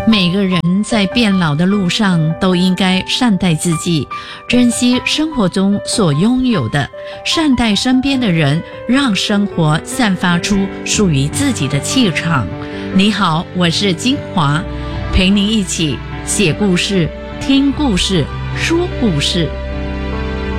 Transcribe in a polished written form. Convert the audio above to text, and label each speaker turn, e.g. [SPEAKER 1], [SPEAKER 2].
[SPEAKER 1] 每个人在变老的路上都应该善待自己，珍惜生活中所拥有的，善待身边的人，让生活散发出属于自己的气场。你好，我是金华，陪您一起写故事、听故事、说故事。